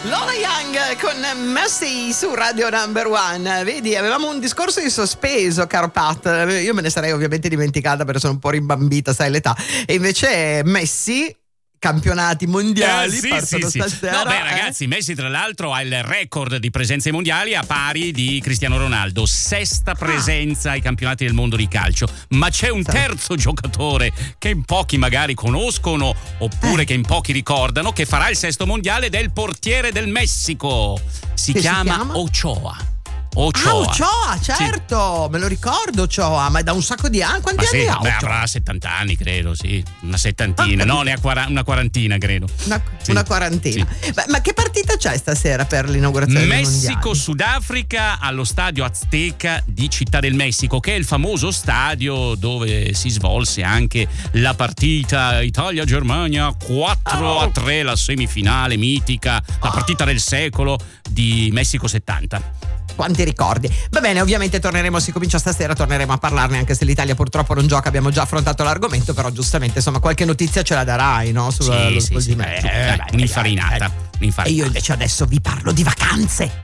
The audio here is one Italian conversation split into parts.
Lola Young con Messi su Radio Number One. Vedi, avevamo un discorso di sospeso, caro Pat. Io me ne sarei ovviamente dimenticata perché sono un po' rimbambita, sai l'età. E invece Messi, campionati mondiali, sì. stasera. No, beh, ragazzi, Messi tra l'altro ha il record di presenze mondiali a pari di Cristiano Ronaldo, sesta presenza ai campionati del mondo di calcio. Ma c'è un terzo giocatore che in pochi magari conoscono oppure che in pochi ricordano, che farà il sesto mondiale, del portiere del Messico. Si chiama Ochoa. Ochoa, certo, me lo ricordo Ochoa, ma è da un sacco di anni. Quanti anni ha? Avrà 70 anni, credo, sì, una settantina, no, ne ha una quarantina, credo. Una quarantina. Sì. Ma che partita c'è stasera per l'inaugurazione del mondiale? Messico-Sudafrica allo stadio Azteca di Città del Messico, che è il famoso stadio dove si svolse anche la partita Italia-Germania 4-3, la semifinale mitica, la partita del secolo di Messico 70. Quanti ricordi. Va bene, ovviamente si comincia stasera, torneremo a parlarne, anche se l'Italia purtroppo non gioca, abbiamo già affrontato l'argomento, però giustamente insomma qualche notizia ce la darai, no? Sullo svolgimento. Un'infarinata. E io invece adesso vi parlo di vacanze.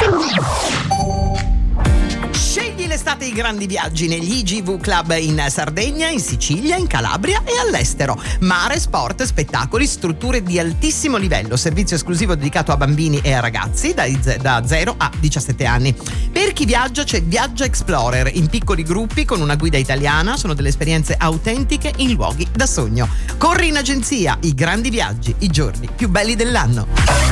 Scegli l'estate i grandi viaggi negli IGV Club in Sardegna, in Sicilia, in Calabria e all'estero. Mare, sport, spettacoli, strutture di altissimo livello, servizio esclusivo dedicato a bambini e a ragazzi da 0 a 17 anni. Per chi viaggia c'è Viaggia Explorer, in piccoli gruppi con una guida italiana, sono delle esperienze autentiche in luoghi da sogno. Corri in agenzia, i grandi viaggi, i giorni più belli dell'anno.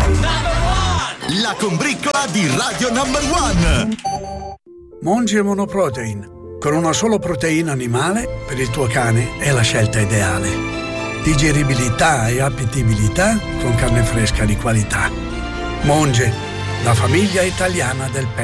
La combriccola di Radio Number One. Monge Monoprotein. Con una sola proteina animale, per il tuo cane è la scelta ideale. Digeribilità e appetibilità con carne fresca di qualità. Monge, la famiglia italiana del pesce.